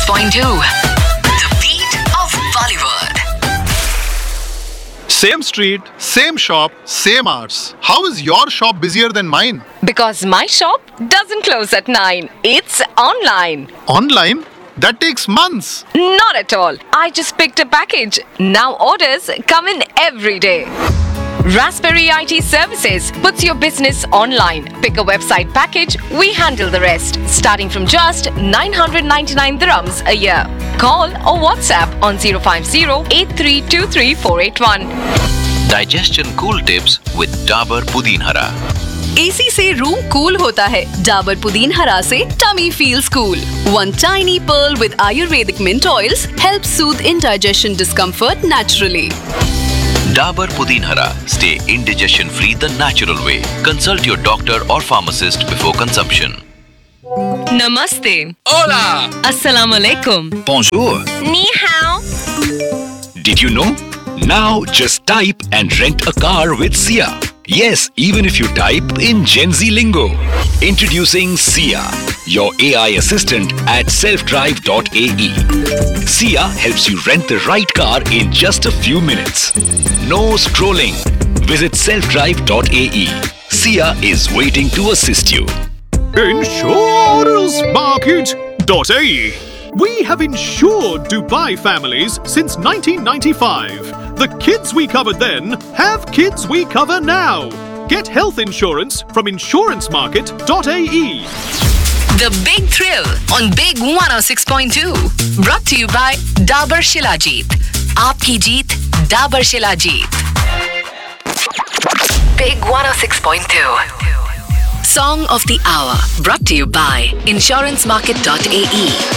106.2. The beat of Bollywood. Same street, same shop, same hours. How is your shop busier than mine? Because my shop doesn't close at 9. It's online. Online? That takes months. Not at all. I just picked a package. Now orders come in every day. Raspberry IT Services puts your business online. Pick a website package, we handle the rest. Starting from just 999 dirhams a year. Call or WhatsApp on 050-8323-481. Digestion cool tips with Dabur Pudin Hara. AC से room cool होता है. डाबर पुदीन हरा से tummy feels cool. One tiny pearl with Ayurvedic mint oils helps soothe indigestion discomfort naturally. Dabur Pudin Hara. Stay indigestion free the natural way. Consult your doctor or pharmacist before consumption. Namaste. Hola! Assalamu alaikum. Bonjour! Ni hao. Did you know? Now just type and rent a car with Sia. Yes, even if you type in Gen Z lingo. Introducing Sia, your AI assistant at selfdrive.ae. Sia helps you rent the right car in just a few minutes. No scrolling. Visit selfdrive.ae. Sia is waiting to assist you. InsuranceMarket.ae. We have insured Dubai families since 1995. The kids we covered then have kids we cover now. Get health insurance from InsuranceMarket.ae. The Big Thrill on Big 106.2. Brought to you by Dabur Shilajit. Aapki jeet, Dabur Shilajit. Big 106.2. Song of the Hour. Brought to you by InsuranceMarket.ae.